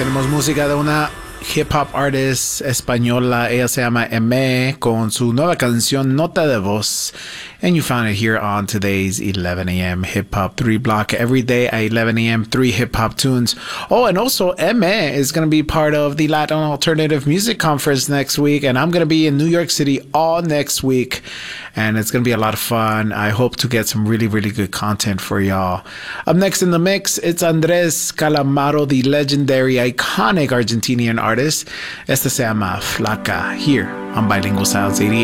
Tenemos música de una hip hop artist española. Ella se llama M con su nueva canción Nota de Voz. And you found it here on today's 11 a.m. Hip Hop 3 block. Every day at 11 a.m., 3 hip hop tunes. Oh, and also M is going to be part of the Latin Alternative Music Conference next week. And I'm going to be in New York City all next week. And it's going to be a lot of fun. I hope to get some really, really good content for y'all. Up next in the mix, it's Andres Calamaro, the legendary, iconic Argentinian artist. Esta se llama Flaca, here on Bilingual Sounds 88.